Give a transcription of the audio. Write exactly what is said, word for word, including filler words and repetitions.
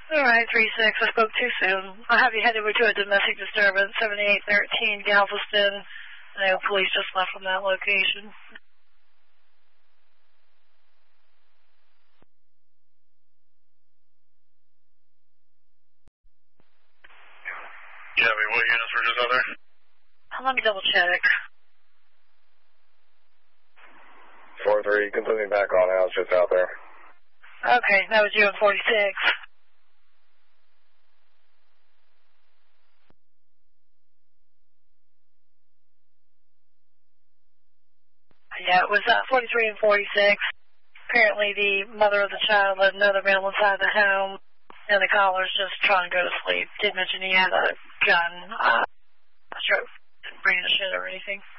All right, three six, I spoke too soon. I'll have you head over to a domestic disturbance, seventy-eight thirteen Galveston. I know police just left from that location. Yeah, I mean, what units were just out there? Let me double check. four three, completely back on. I was just out there. Okay, that was you in forty-six. Yeah, it was uh, forty-three and forty-six. Apparently the mother of the child let another man inside the home, and the caller's just trying to go to sleep. Did mention he had a gun. Uh, I'm not sure if he didn't bring a shit or anything.